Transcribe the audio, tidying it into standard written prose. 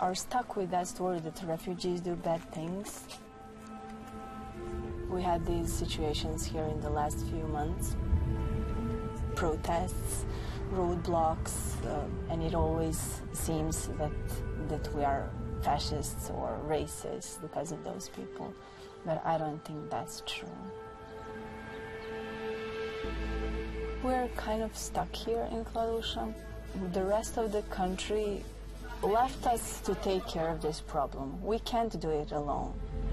are stuck with that story that refugees do bad things. We had these situations here in the last few months, protests, roadblocks, and it always seems that we are fascists or racist because of those people. But I don't think that's true. We're kind of stuck here in Kladuša. The rest of the country left us to take care of this problem. We can't do it alone.